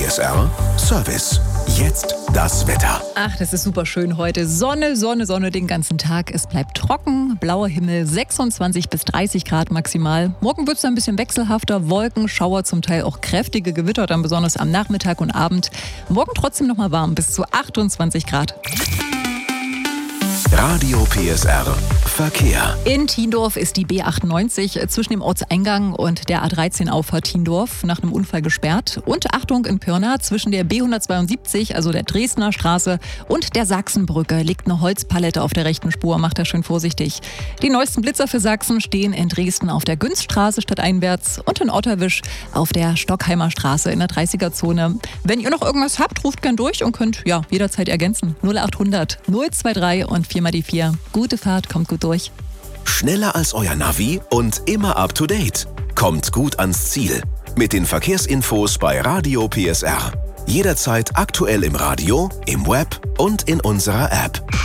PSR Service. Jetzt das Wetter. Ach, das ist super schön heute. Sonne, Sonne, Sonne den ganzen Tag. Es bleibt trocken, blauer Himmel, 26 bis 30 Grad maximal. Morgen wird es ein bisschen wechselhafter, Wolken, Schauer, zum Teil auch kräftige Gewitter, dann besonders am Nachmittag und Abend. Morgen trotzdem nochmal warm, bis zu 28 Grad. Radio PSR Verkehr. In Thiendorf ist die B98 zwischen dem Ortseingang und der A13 Auffahrt Thiendorf nach einem Unfall gesperrt. Und Achtung, in Pirna zwischen der B172, also der Dresdner Straße, und der Sachsenbrücke liegt eine Holzpalette auf der rechten Spur. Macht das schön vorsichtig. Die neuesten Blitzer für Sachsen stehen in Dresden auf der Günststraße stadteinwärts und in Otterwisch auf der Stockheimer Straße in der 30er-Zone. Wenn ihr noch irgendwas habt, ruft gern durch und könnt jederzeit ergänzen. 0800 023 und 4 mal die 4. Gute Fahrt, kommt gut durch. Schneller als euer Navi und immer up to date. Kommt gut ans Ziel. Mit den Verkehrsinfos bei Radio PSR. Jederzeit aktuell im Radio, im Web und in unserer App.